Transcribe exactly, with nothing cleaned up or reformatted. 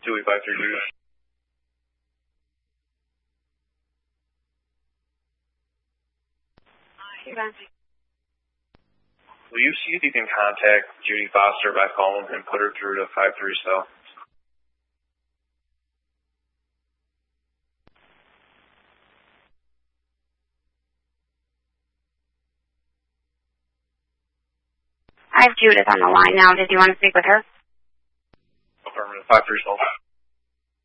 two eight five three two. Will you see if you can contact Judy Foster by phone and put her through to five three cell? I have Judith on the line now. Did you want to speak with her? Affirmative. five three cell.